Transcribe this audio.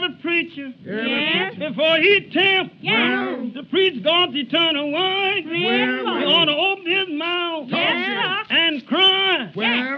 the preacher. Yes. Before he tell Yes. to preach God's eternal word. Yes. We ought to open